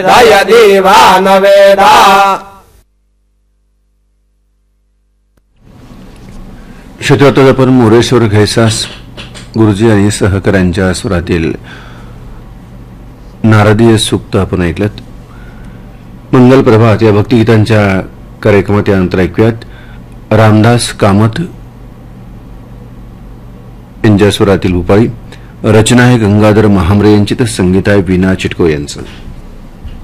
वेदय देवान वेदा। श्रोत्यात आपण मोरेश्वर घैसास गुरुजी आणि सहकाऱ्यांच्या स्वरातील नारदीय सूक्त आपण ऐकलत. मंगल प्रभात या भक्तिगीतांच्या कार्यक्रमात यानंतर ऐकूयात रामदास कामत यांच्या स्वरातील भूपाळी. रचना आहे गंगाधर महामरे यांची, तर संगीत आहे वीणा चिटको यांचं.